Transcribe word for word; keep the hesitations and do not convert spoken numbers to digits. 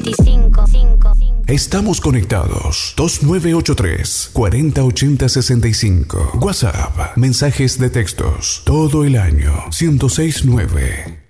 veinticinco. Estamos conectados. dos nueve ocho tres, cuatro cero ocho cero seis cinco. WhatsApp. Mensajes de textos. Todo el año. ciento seis punto nueve.